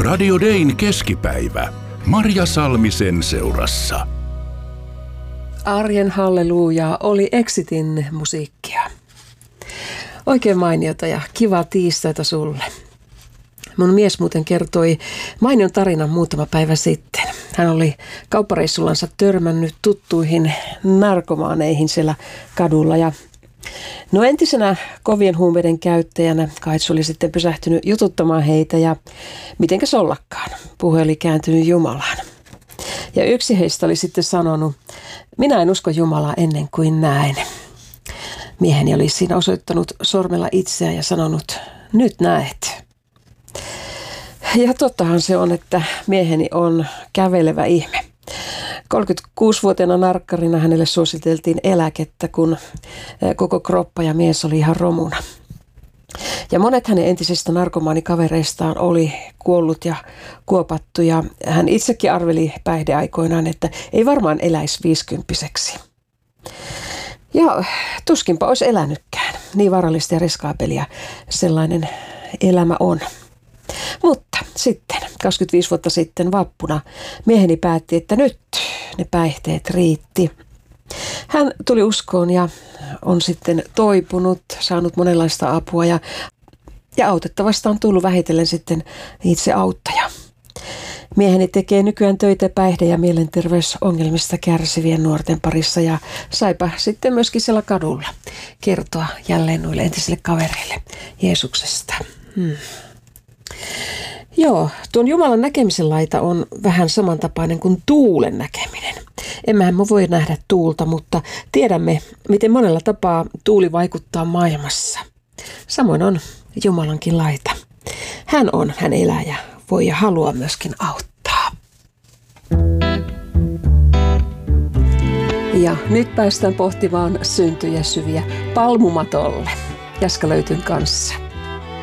Radio Dayn keskipäivä. Marja Salmisen seurassa. Arjen halleluujaa oli Exitin musiikkia. Oikein mainiota ja kivaa tiistaita sulle. Mun mies muuten kertoi mainion tarinan muutama päivä sitten. Hän oli kauppareissullansa törmännyt tuttuihin narkomaaneihin siellä kadulla ja entisenä kovien huumeiden käyttäjänä Kaitsu oli sitten pysähtynyt jututtamaan heitä ja mitenkäs ollakaan. Puhe oli kääntynyt Jumalaan. Ja yksi heistä oli sitten sanonut, minä en usko Jumalaa ennen kuin näen. Mieheni oli siinä osoittanut sormella itseään ja sanonut, nyt näet. Ja tottahan se on, että mieheni on kävelevä ihme. 36-vuotiaana narkkarina hänelle suositeltiin eläkettä, kun koko kroppa ja mies oli ihan romuna. Ja monet hänen entisistä narkomaanikavereistaan oli kuollut ja kuopattu ja hän itsekin arveli päihdeaikoinaan, että ei varmaan eläisi 50-vuotiaaksi. Ja tuskinpa olisi elänytkään. Niin vaarallista ja riskaabelia sellainen elämä on. Mutta sitten, 25 vuotta sitten vappuna, mieheni päätti, että nyt ne päihteet riitti. Hän tuli uskoon ja on sitten toipunut, saanut monenlaista apua ja autettavasta on tullut vähitellen sitten itse auttaja. Mieheni tekee nykyään töitä päihde- ja mielenterveysongelmista kärsivien nuorten parissa ja saipa sitten myöskin siellä kadulla kertoa jälleen noille entisille kavereille Jeesuksesta. Joo, tuon Jumalan näkemisen laita on vähän samantapainen kuin tuulen näkeminen. Emmehän me voi nähdä tuulta, mutta tiedämme, miten monella tapaa tuuli vaikuttaa maailmassa. Samoin on Jumalankin laita. Hän elää ja voi ja haluaa myöskin auttaa. Ja nyt päästään pohtimaan syntyjä syviä Palmumatolle Jaska Löytyn kanssa.